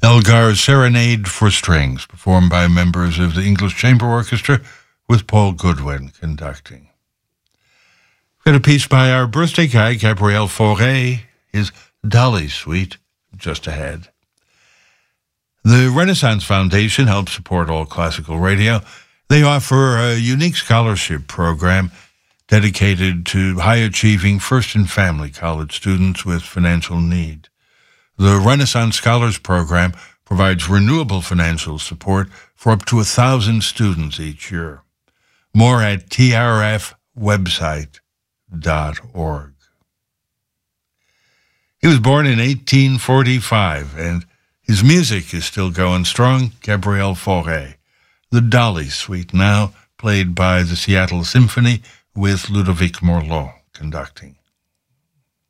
Elgar's Serenade for Strings, performed by members of the English Chamber Orchestra, with Paul Goodwin conducting. We've got a piece by our birthday guy, Gabriel Fauré, his Dolly Suite, just ahead. The Renaissance Foundation helps support all classical radio. They offer a unique scholarship program dedicated to high-achieving first and family college students with financial need. The Renaissance Scholars Program provides renewable financial support for up to 1,000 students each year. More at trfwebsite.org. He was born in 1845, and his music is still going strong. Gabriel Fauré, the Dolly Suite, now played by the Seattle Symphony with Ludovic Morlot conducting.